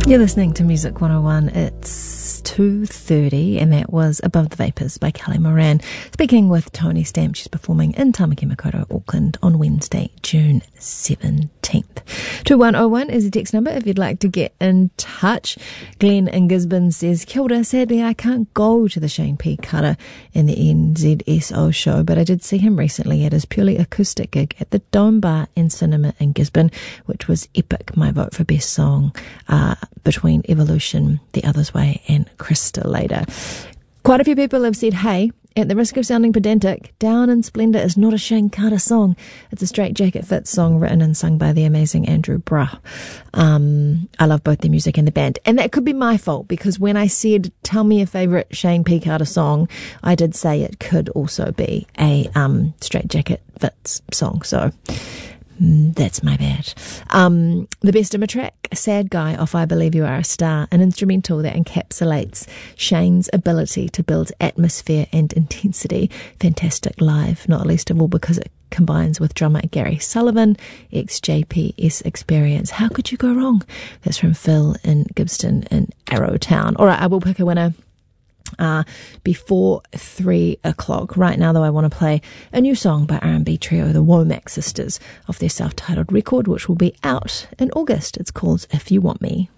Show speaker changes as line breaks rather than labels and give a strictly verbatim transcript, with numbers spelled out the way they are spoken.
You're listening to Music one oh one. It's two thirty, and that was Above the Vapours by Kelly Moran. Speaking with Tony Stamp, she's performing in Tamaki Makaurau, Auckland on Wednesday, June seventeenth. two one oh one is the text number if you'd like to get in touch. Glenn in Gisborne says, Kia ora, sadly I can't go to the Shane P. Carter in the N Z S O show, but I did see him recently at his purely acoustic gig at the Dome Bar and Cinema in Gisborne, which was epic. My vote for best song uh, between Evolution, The Other's Way and Crystallizer. Quite a few people have said, hey, at the risk of sounding pedantic, Down in Splendour is not a Shane Carter song. It's a Straight Jacket Fits song written and sung by the amazing Andrew Bruh. Um, I love both the music and the band. And that could be my fault, because when I said, tell me a favourite Shane P. Carter song, I did say it could also be a um, Straight Jacket Fits song. So that's my bad. Um, the best of a track, Sad Guy off I Believe You Are a Star, an instrumental that encapsulates Shane's ability to build atmosphere and intensity. Fantastic live, not least of all because it combines with drummer Gary Sullivan, ex-J P S Experience. How could you go wrong? That's from Phil in Gibbston in Arrowtown. All right, I will pick a winner Uh, before three o'clock. Right now, though, I want to play a new song by R and B trio, the Womack Sisters, off their self-titled record, which will be out in August. It's called If You Want Me.